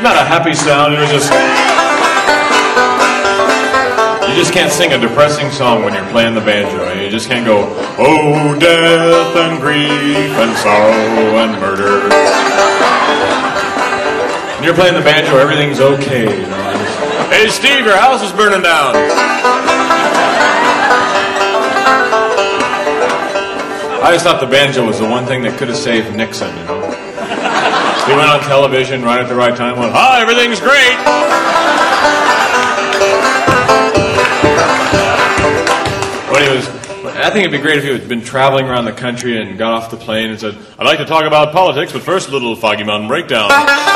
not a happy sound. It was just... You just can't sing a depressing song when you're playing the banjo. You just can't go, oh, death and grief and sorrow and murder. When you're playing the banjo, everything's okay. You know? Hey, Steve, your house is burning down. I just thought the banjo was the one thing that could have saved Nixon, you know. He went on television right at the right time, went, hi, everything's great. I think it'd be great if he had been traveling around the country and got off the plane and said, I'd like to talk about politics, but first a little Foggy Mountain Breakdown.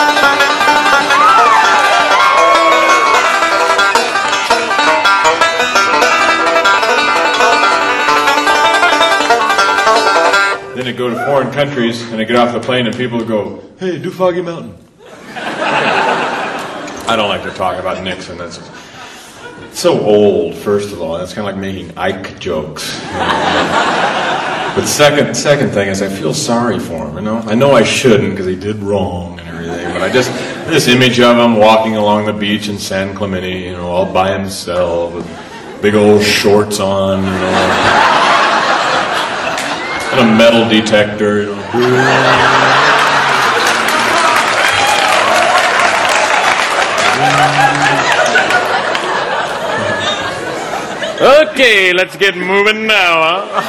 Then he'd go to foreign countries and he'd get off the plane and people would go, hey, do Foggy Mountain. I don't like to talk about Nixon. That's so old, first of all. That's kind of like making Ike jokes. But second thing is I feel sorry for him, you know. I know I shouldn't because he did wrong and everything, but this image of him walking along the beach in San Clemente, you know, all by himself with big old shorts on, you know, and a metal detector, you know. Okay, let's get moving now, huh?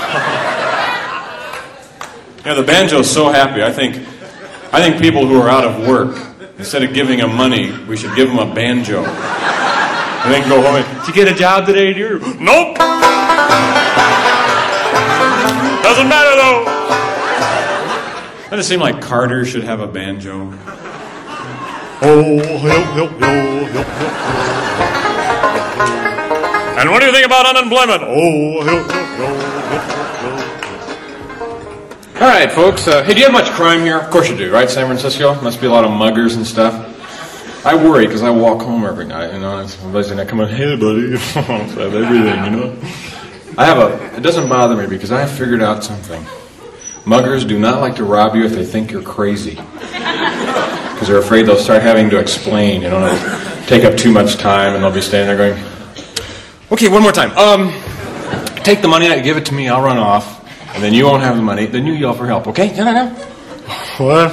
Yeah, the banjo's so happy. I think people who are out of work, instead of giving them money, we should give them a banjo. And then go home and, did you get a job today, dear? Nope! Doesn't matter, though! Doesn't it seem like Carter should have a banjo? Oh, help. And what do you think about unemployment? Oh, help. All right, folks. Hey, do you have much crime here? Of course you do, right, San Francisco? Must be a lot of muggers and stuff. I worry because I walk home every night, you know. Everybody's gonna come in, hey, buddy, I have everything, you know. It doesn't bother me because I have figured out something. Muggers do not like to rob you if they think you're crazy. Because they're afraid they'll start having to explain, you know. It'll take up too much time and they'll be standing there going, okay, one more time. Take the money out, give it to me, I'll run off. And then you won't have the money, then you yell for help, okay? No. What?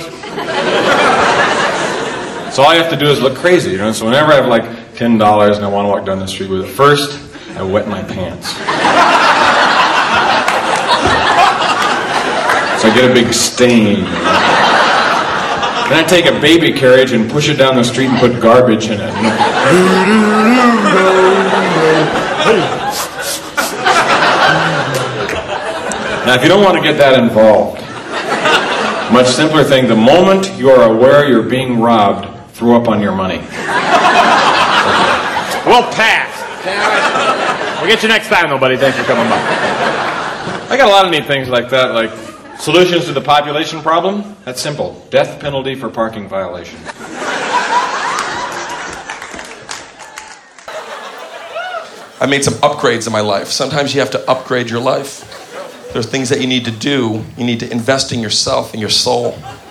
So all I have to do is look crazy, you know? So whenever I have like $10 and I want to walk down the street with it, first, I wet my pants. So I get a big stain. Then I take a baby carriage and push it down the street and put garbage in it, you know? Now, if you don't want to get that involved, much simpler thing, the moment you are aware you're being robbed, throw up on your money. We'll pass. We'll get you next time, though, buddy. Thanks for coming by. I got a lot of neat things like that, like solutions to the population problem. That's simple. Death penalty for parking violation. I made some upgrades in my life. Sometimes you have to upgrade your life. There's things that you need to do. You need to invest in yourself and your soul.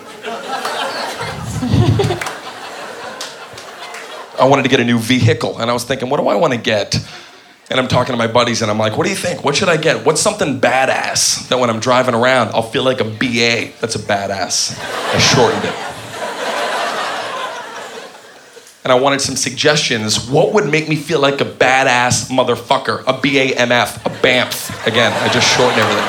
I wanted to get a new vehicle, and I was thinking, what do I want to get? And I'm talking to my buddies, and I'm like, what do you think? What should I get? What's something badass that when I'm driving around, I'll feel like a BA? That's a badass. I shortened it. And I wanted some suggestions. What would make me feel like a badass motherfucker? A BAMF, a BAMF. Again, I just shortened everything.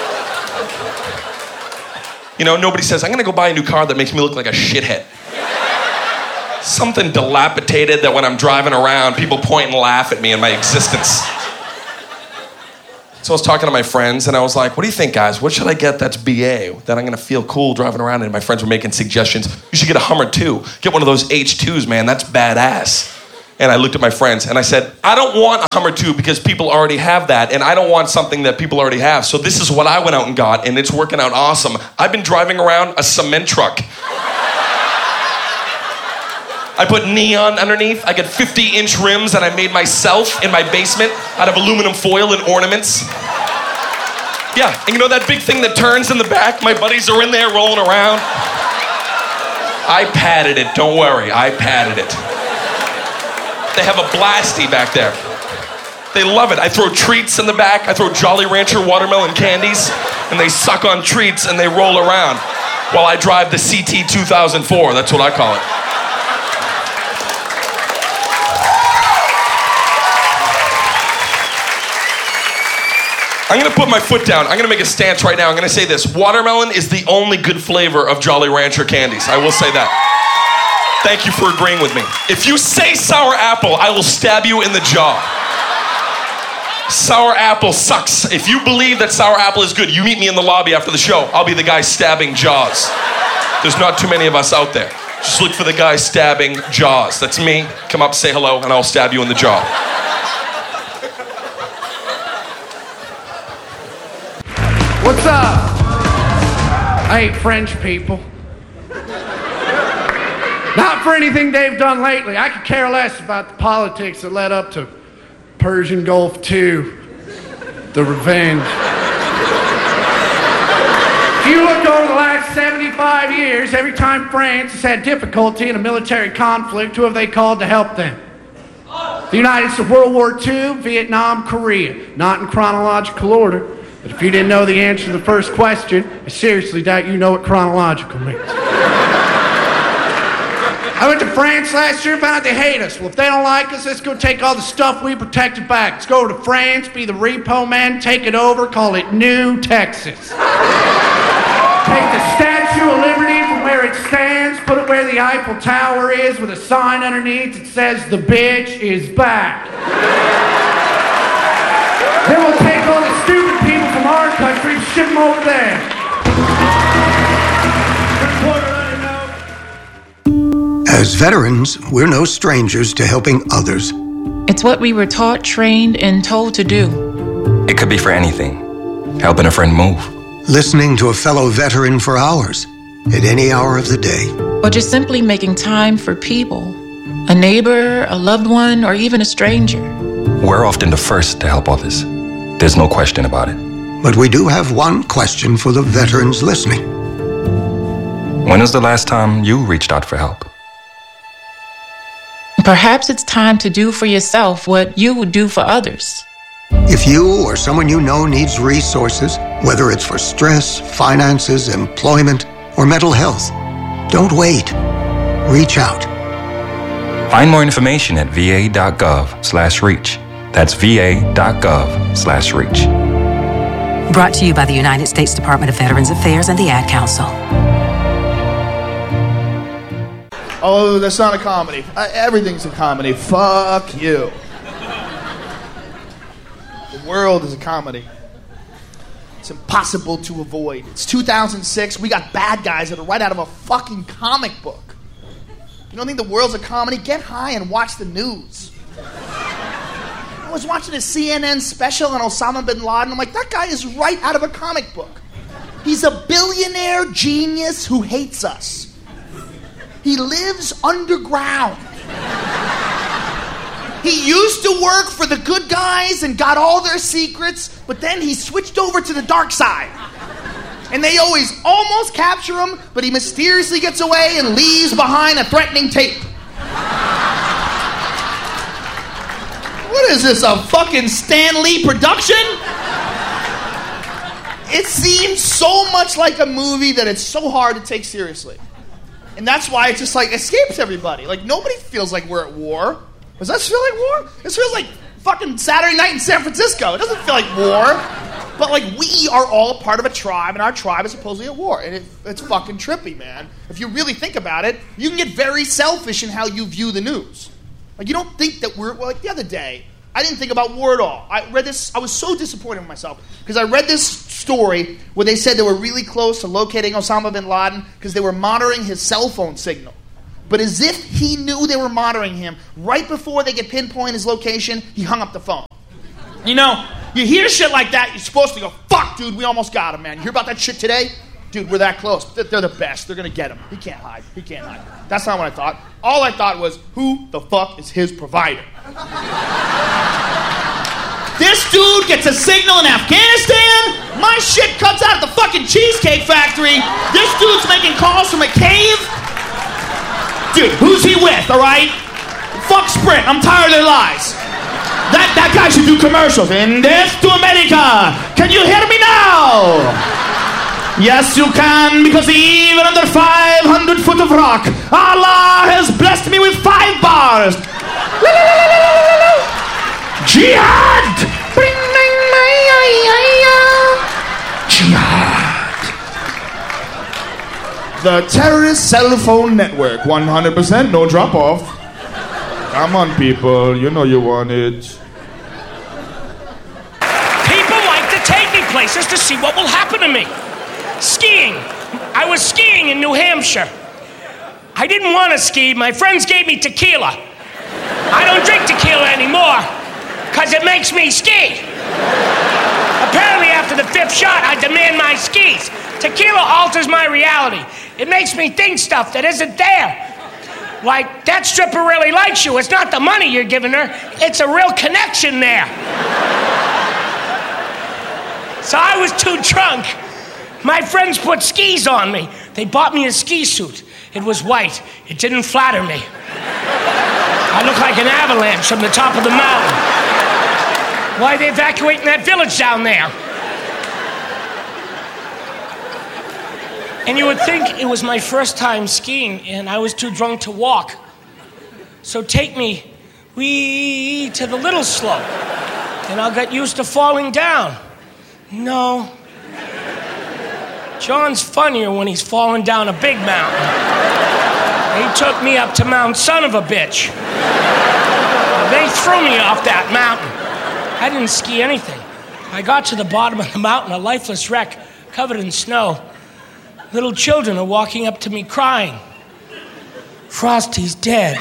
You know, nobody says, I'm gonna go buy a new car that makes me look like a shithead. Something dilapidated that when I'm driving around, people point and laugh at me in my existence. So I was talking to my friends, and I was like, what do you think, guys? What should I get that's BA, that I'm going to feel cool driving around? And my friends were making suggestions. You should get a Hummer 2. Get one of those H2s, man. That's badass. And I looked at my friends, and I said, I don't want a Hummer 2 because people already have that, and I don't want something that people already have. So this is what I went out and got, and it's working out awesome. I've been driving around a cement truck. I put neon underneath. I got 50-inch rims that I made myself in my basement out of aluminum foil and ornaments. Yeah, and you know that big thing that turns in the back? My buddies are in there rolling around. I padded it, don't worry, I padded it. They have a blasty back there. They love it. I throw treats in the back. I throw Jolly Rancher watermelon candies, and they suck on treats and they roll around while I drive the CT 2004. That's what I call it. I'm gonna put my foot down. I'm gonna make a stance right now. I'm gonna say this. Watermelon is the only good flavor of Jolly Rancher candies. I will say that. Thank you for agreeing with me. If you say sour apple, I will stab you in the jaw. Sour apple sucks. If you believe that sour apple is good, you meet me in the lobby after the show. I'll be the guy stabbing jaws. There's not too many of us out there. Just look for the guy stabbing jaws. That's me. Come up, say hello, and I'll stab you in the jaw. What's up? I hate French people. Not for anything they've done lately. I could care less about the politics that led up to Persian Gulf II, the revenge. If you look over the last 75 years, every time France has had difficulty in a military conflict, who have they called to help them? The United States, World War II, Vietnam, Korea. Not in chronological order. But if you didn't know the answer to the first question, I seriously doubt you know what chronological means. I went to France last year and found out they hate us. Well, if they don't like us, let's go take all the stuff we protected back. Let's go over to France, be the repo man, take it over, call it New Texas. Take the Statue of Liberty from where it stands, put it where the Eiffel Tower is with a sign underneath that says, "The bitch is back." Then we'll take all the stupid people from our country and ship them over there. As veterans, we're no strangers to helping others. It's what we were taught, trained, and told to do. It could be for anything. Helping a friend move. Listening to a fellow veteran for hours, at any hour of the day. Or just simply making time for people. A neighbor, a loved one, or even a stranger. We're often the first to help others. There's no question about it. But we do have one question for the veterans listening. When was the last time you reached out for help? Perhaps it's time to do for yourself what you would do for others. If you or someone you know needs resources, whether it's for stress, finances, employment, or mental health, don't wait. Reach out. Find more information at va.gov/reach. That's va.gov/reach. Brought to you by the United States Department of Veterans Affairs and the Ad Council. Oh, that's not a comedy. Everything's a comedy. Fuck you. The world is a comedy. It's impossible to avoid. It's 2006. We got bad guys that are right out of a fucking comic book. You don't think the world's a comedy? Get high and watch the news. I was watching a CNN special on Osama bin Laden. I'm like, that guy is right out of a comic book. He's a billionaire genius who hates us. He lives underground. He used to work for the good guys and got all their secrets, but then he switched over to the dark side. And they always almost capture him, but he mysteriously gets away and leaves behind a threatening tape. What is this, a fucking Stan Lee production? It seems so much like a movie that it's so hard to take seriously. And that's why it just, like, escapes everybody. Like, nobody feels like we're at war. Does this feel like war? This feels like fucking Saturday night in San Francisco. It doesn't feel like war. But, like, we are all part of a tribe, and our tribe is supposedly at war. And it's fucking trippy, man. If you really think about it, you can get very selfish in how you view the news. Like, you don't think that we're, well, like the other day, I didn't think about war at all. I read this, I was so disappointed in myself, because I read this story where they said they were really close to locating Osama bin Laden because they were monitoring his cell phone signal. But as if he knew they were monitoring him, right before they could pinpoint his location, he hung up the phone. You know, you hear shit like that, you're supposed to go, fuck, dude, we almost got him, man. You hear about that shit today? Dude, we're that close. They're the best. They're going to get him. He can't hide. He can't hide. That's not what I thought. All I thought was, who the fuck is his provider? This dude gets a signal in Afghanistan. My shit comes out of the fucking Cheesecake Factory. This dude's making calls from a cave. dude, who's he with, all right? Fuck Sprint, I'm tired of their lies. That guy should do commercials. In death to America. Can you hear me now? Yes, you can, because even under 500 foot of rock, Allah has blessed me with 5 bars. Jihad! Jihad. The terrorist cell phone network, 100%, no drop off. Come on, people, you know you want it. People like to take me places to see what will happen to me. Skiing. I was skiing in New Hampshire. I didn't want to ski. My friends gave me tequila. I don't drink tequila anymore because it makes me ski. Apparently, after the 5th shot, I demand my skis. Tequila alters my reality. It makes me think stuff that isn't there. Like, that stripper really likes you. It's not the money you're giving her. It's a real connection there. So I was too drunk. My friends put skis on me. They bought me a ski suit. It was white. It didn't flatter me. I looked like an avalanche from the top of the mountain. Why are they evacuating that village down there? And you would think it was my first time skiing and I was too drunk to walk. So take me to the little slope and I'll get used to falling down. No. John's funnier when he's falling down a big mountain. He took me up to Mount Son of a Bitch. They threw me off that mountain. I didn't ski anything. I got to the bottom of the mountain, a lifeless wreck, covered in snow. Little children are walking up to me crying. Frosty's dead.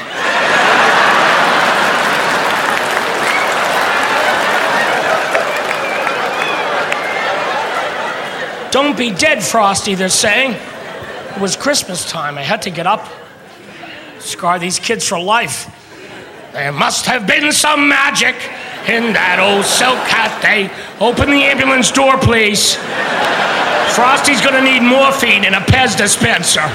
Don't be dead, Frosty, they're saying. It was Christmas time. I had to get up. Scar these kids for life. There must have been some magic in that old silk hat. They open the ambulance door, please. Frosty's gonna need morphine and a Pez dispenser.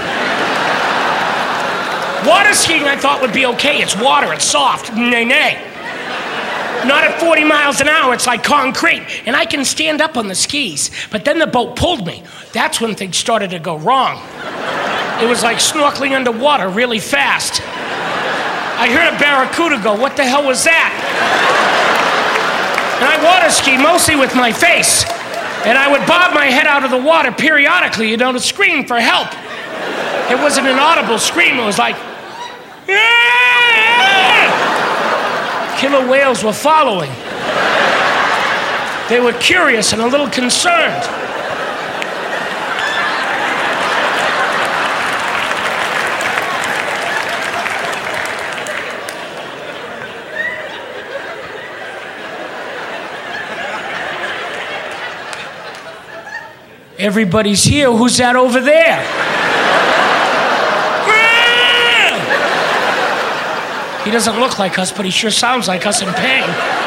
Water skiing I thought would be okay. It's water, it's soft. Nay. Not at 40 miles an hour, it's like concrete. And I can stand up on the skis. But then the boat pulled me. That's when things started to go wrong. It was like snorkeling underwater really fast. I heard a barracuda go, what the hell was that? And I water ski mostly with my face. And I would bob my head out of the water periodically, to scream for help. It wasn't an audible scream, it was like, Aah! Killer whales were following. They were curious and a little concerned. Everybody's here. Who's that over there? He doesn't look like us, but he sure sounds like us in pain.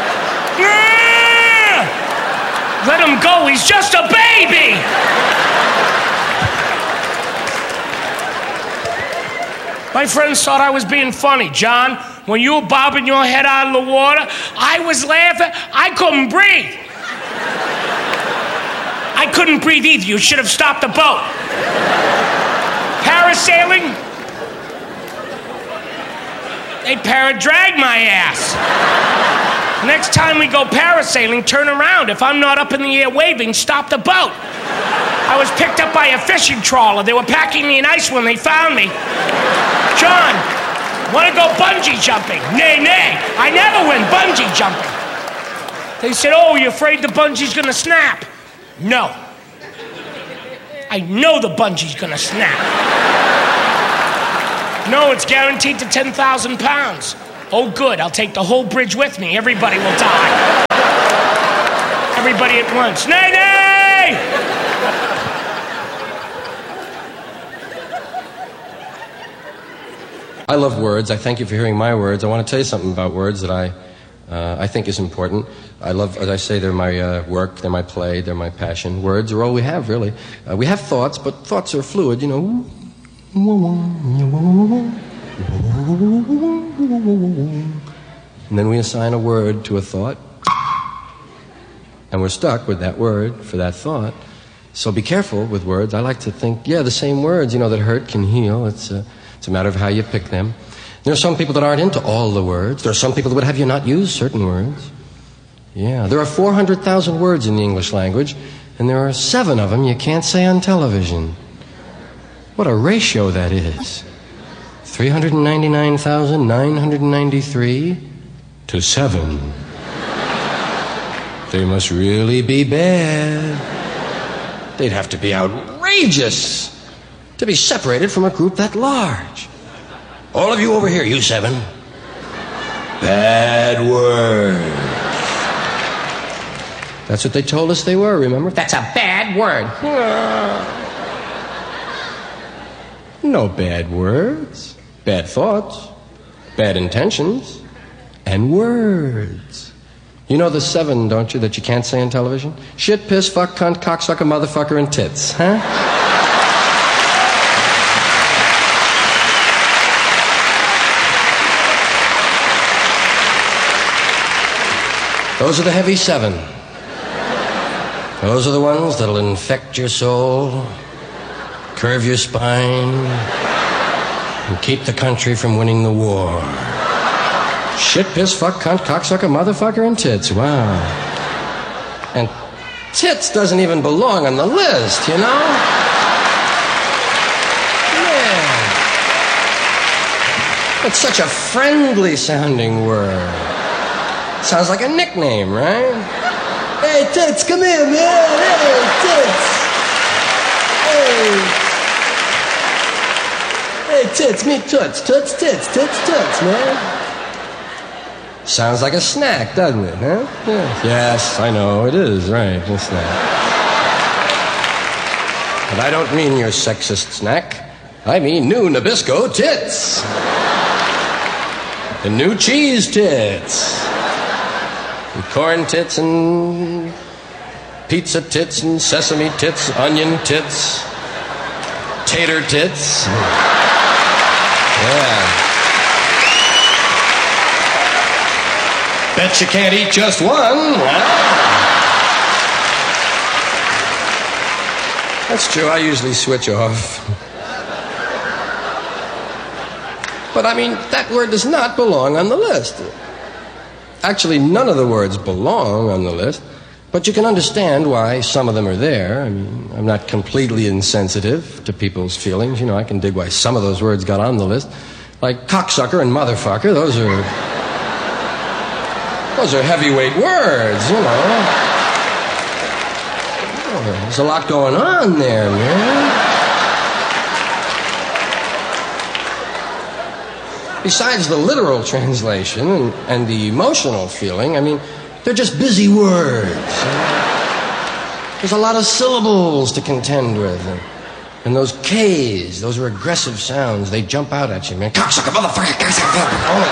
Let him go. He's just a baby. My friends thought I was being funny. John, when you were bobbing your head out of the water, I was laughing. I couldn't breathe. I couldn't breathe either. You should have stopped the boat. Parasailing? They para-drag my ass. Next time we go parasailing, turn around. If I'm not up in the air waving, stop the boat. I was picked up by a fishing trawler. They were packing me in ice when they found me. John, want to go bungee jumping? Nay. I never went bungee jumping. They said, oh, you afraid the bungee's gonna snap? No. I know the bungee's gonna snap. No, it's guaranteed to 10,000 pounds. Oh, good, I'll take the whole bridge with me. Everybody will die. Everybody at once. Nay! I love words. I thank you for hearing my words. I want to tell you something about words that I think is important. I love, as I say, they're my work, they're my play, they're my passion. Words are all we have, really. We have thoughts, but thoughts are fluid, And then we assign a word to a thought. And we're stuck with that word for that thought. So be careful with words. I like to think, the same words, that hurt can heal. It's a matter of how you pick them. There are some people that aren't into all the words. There are some people that would have you not use certain words. Yeah, there are 400,000 words in the English language, and there are 7 of them you can't say on television. What a ratio that is. 399,993 to 7. They must really be bad. They'd have to be outrageous to be separated from a group that large. All of you over here, you 7. Bad words. That's what they told us they were, remember? That's a bad word. No bad words. Bad thoughts. Bad intentions. And words. You know the 7, don't you, that you can't say on television? Shit, piss, fuck, cunt, cocksucker, motherfucker, and tits, huh? Those are the heavy 7. Those are the ones that'll infect your soul, curve your spine, and keep the country from winning the war. Shit, piss, fuck, cunt, cocksucker, motherfucker, and tits. Wow. And tits doesn't even belong on the list, you know? Yeah. It's such a friendly sounding word. Sounds like a nickname, right? Hey, tits, come here, man. Hey, tits. Hey. Hey, tits, meet toots. Toots, tits, tits, toots, man. Sounds like a snack, doesn't it, huh? Yeah. Yes, I know, it is, right, a snack. But I don't mean your sexist snack. I mean new Nabisco tits. The new cheese tits. And corn tits and pizza tits and sesame tits, onion tits, tater tits. Yeah. Bet you can't eat just one. That's true, I usually switch off. But I mean, that word does not belong on the list. Actually, none of the words belong on the list, but you can understand why some of them are there. I mean, I'm not completely insensitive to people's feelings. I can dig why some of those words got on the list. Like cocksucker and motherfucker, those are heavyweight words, Oh, there's a lot going on there, man. Besides the literal translation and the emotional feeling, I mean, they're just busy words. There's a lot of syllables to contend with. And those K's, those are aggressive sounds. They jump out at you, man. Cocksucker, motherfucker, cocksucker.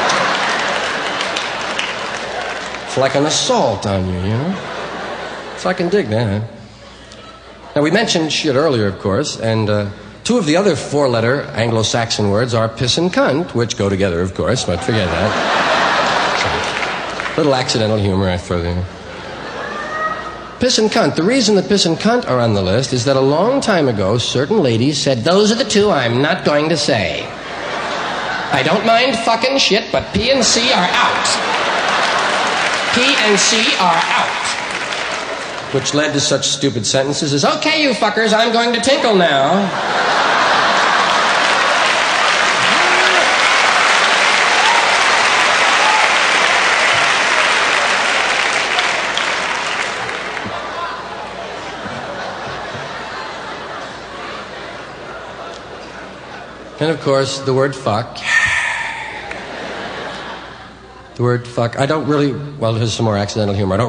It's like an assault on you, So I can dig that. Now, we mentioned shit earlier, of course, and 2 of the other 4-letter Anglo-Saxon words are piss and cunt, which go together, of course, but forget that. Little accidental humor I throw there. Piss and cunt. The reason that piss and cunt are on the list is that a long time ago, certain ladies said, those are the 2 I'm not going to say. I don't mind fucking shit, but P and C are out. P and C are out. Which led to such stupid sentences as, okay, you fuckers, I'm going to tinkle now. And of course, the word fuck. The word fuck, I don't really, well, here's some more accidental humor. I don't